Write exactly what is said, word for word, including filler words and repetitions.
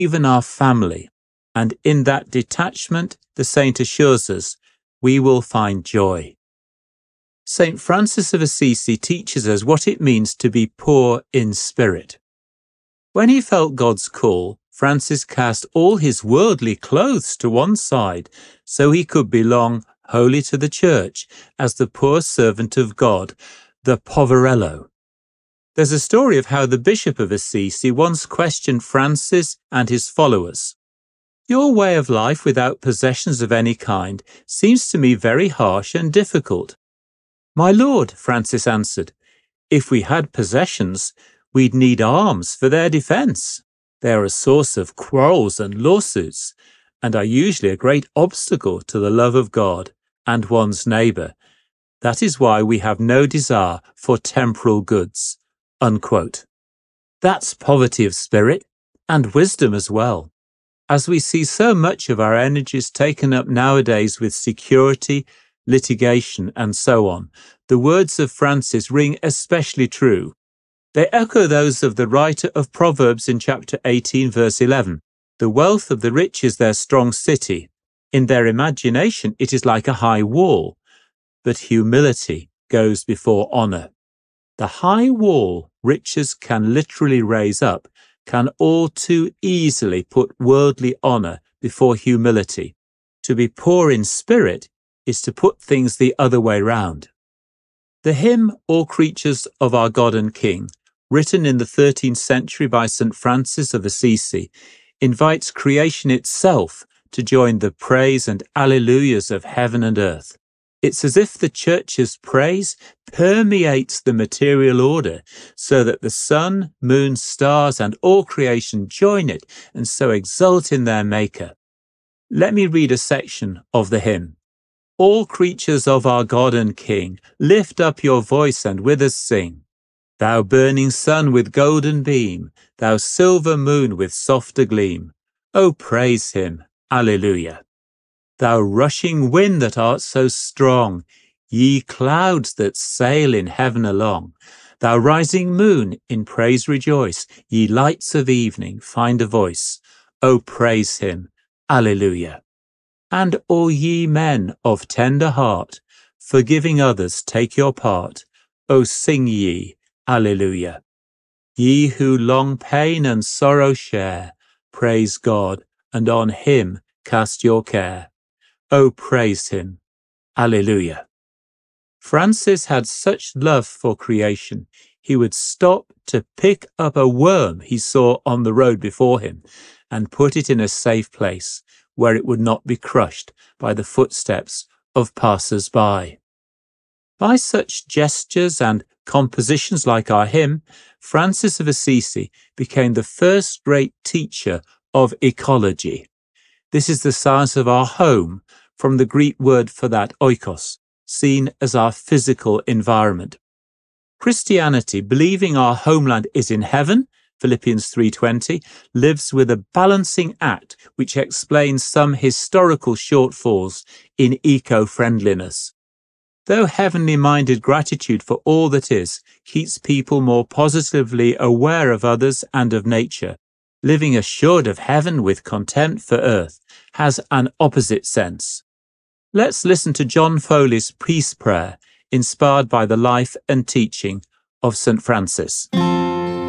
even our family. And in that detachment, the saint assures us, we will find joy. Saint Francis of Assisi teaches us what it means to be poor in spirit. When he felt God's call, Francis cast all his worldly clothes to one side so he could belong wholly to the Church as the poor servant of God, the poverello. There's a story of how the Bishop of Assisi once questioned Francis and his followers. Your way of life without possessions of any kind seems to me very harsh and difficult. My lord, Francis answered, if we had possessions, we'd need arms for their defence. They are a source of quarrels and lawsuits, and are usually a great obstacle to the love of God and one's neighbour. That is why we have no desire for temporal goods. Unquote. That's poverty of spirit, and wisdom as well. As we see so much of our energies taken up nowadays with security, litigation, and so on, the words of Francis ring especially true. They echo those of the writer of Proverbs in chapter eighteen, verse eleven. The wealth of the rich is their strong city. In their imagination it is like a high wall. But humility goes before honour. The high wall riches can literally raise up can all too easily put worldly honour before humility. To be poor in spirit is to put things the other way round. The hymn, All Creatures of Our God and King, written in the thirteenth century by Saint Francis of Assisi, invites creation itself to join the praise and alleluias of heaven and earth. It's as if the Church's praise permeates the material order so that the sun, moon, stars, and all creation join it and so exult in their Maker. Let me read a section of the hymn. All creatures of our God and King, lift up your voice and with us sing. Thou burning sun with golden beam, thou silver moon with softer gleam, O praise him, Alleluia. Thou rushing wind that art so strong, ye clouds that sail in heaven along, thou rising moon, in praise rejoice, ye lights of evening, find a voice, O praise him, Alleluia. And all ye men of tender heart, forgiving others take your part, O sing ye, Alleluia. Ye who long pain and sorrow share, praise God, and on him cast your care. O praise him, Alleluia. Francis had such love for creation, he would stop to pick up a worm he saw on the road before him and put it in a safe place where it would not be crushed by the footsteps of passers-by. By such gestures and compositions like our hymn, Francis of Assisi became the first great teacher of ecology. This is the science of our home, from the Greek word for that, oikos, seen as our physical environment. Christianity, believing our homeland is in heaven, Philippians three twenty, lives with a balancing act which explains some historical shortfalls in eco-friendliness. Though heavenly-minded gratitude for all that is keeps people more positively aware of others and of nature, living assured of heaven with contempt for earth has an opposite sense. Let's listen to John Foley's peace prayer, inspired by the life and teaching of Saint Francis.